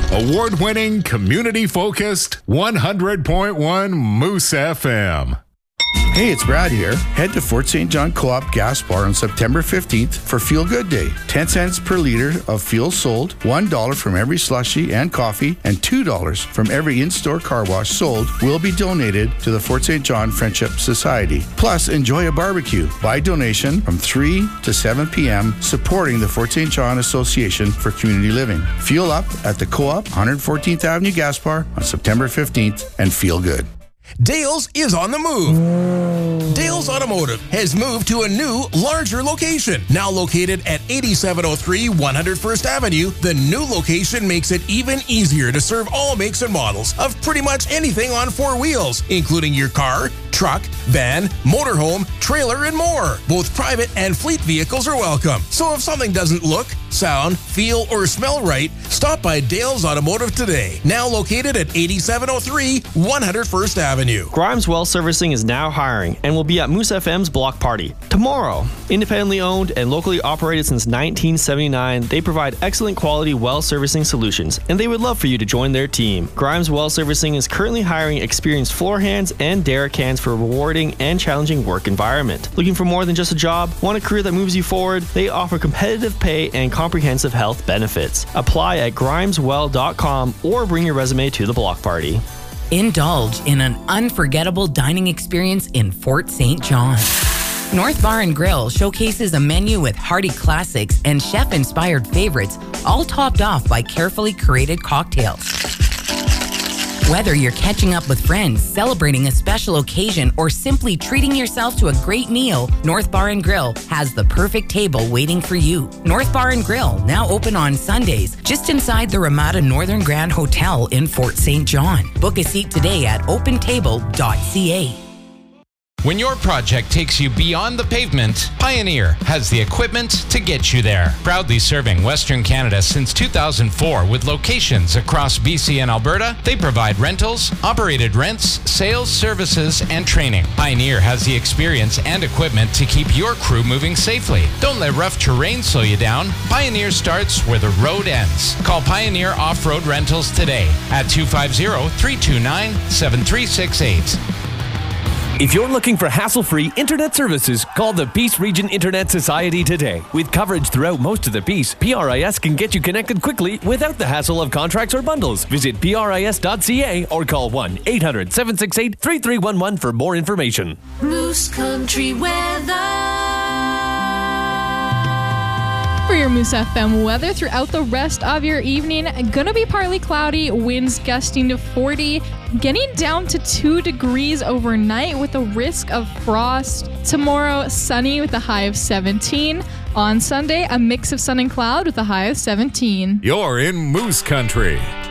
Award-winning, community-focused, 100.1 Moose FM. Hey, it's Brad here. Head to Fort St. John Co-op Gas Bar on September 15th for Feel Good Day. 10 cents per liter of fuel sold, $1 from every slushie and coffee, and $2 from every in-store car wash sold will be donated to the Fort St. John Friendship Society. Plus, enjoy a barbecue by donation from 3 to 7 p.m. supporting the Fort St. John Association for Community Living. Fuel up at the Co-op 114th Avenue Gas Bar on September 15th and feel good. Dales is on the move. Dales Automotive has moved to a new, larger location. Now located at 8703 101st Avenue, the new location makes it even easier to serve all makes and models of pretty much anything on four wheels, including your car, truck, van, motorhome, trailer, and more. Both private and fleet vehicles are welcome. So if something doesn't look, sound, feel, or smell right, stop by Dales Automotive today. Now located at 8703 101st Avenue. Grimes Well Servicing is now hiring and will be at Moose FM's block party tomorrow. Independently owned and locally operated since 1979, they provide excellent quality well servicing solutions, and they would love for you to join their team. Grimes Well Servicing is currently hiring experienced floor hands and derrick hands for a rewarding and challenging work environment. Looking for more than just a job? Want a career that moves you forward? They offer competitive pay and comprehensive health benefits. Apply at grimeswell.com or bring your resume to the block party. Indulge in an unforgettable dining experience in Fort St. John. North Bar and Grill showcases a menu with hearty classics and chef-inspired favorites, all topped off by carefully curated cocktails. Whether you're catching up with friends, celebrating a special occasion, or simply treating yourself to a great meal, North Bar and Grill has the perfect table waiting for you. North Bar and Grill, now open on Sundays, just inside the Ramada Northern Grand Hotel in Fort St. John. Book a seat today at opentable.ca. When your project takes you beyond the pavement, Pioneer has the equipment to get you there. Proudly serving Western Canada since 2004 with locations across BC and Alberta, they provide rentals, operated rents, sales, services, and training. Pioneer has the experience and equipment to keep your crew moving safely. Don't let rough terrain slow you down. Pioneer starts where the road ends. Call Pioneer Off-Road Rentals today at 250-329-7368. If you're looking for hassle-free internet services, call the Peace Region Internet Society today. With coverage throughout most of the Peace, PRIS can get you connected quickly without the hassle of contracts or bundles. Visit PRIS.ca or call 1-800-768-3311 for more information. Moose Country weather. For your Moose FM weather throughout the rest of your evening, gonna be partly cloudy, winds gusting to 40, getting down to 2 degrees overnight with a risk of frost. Tomorrow, sunny with a high of 17. On Sunday, a mix of sun and cloud with a high of 17. You're in Moose Country.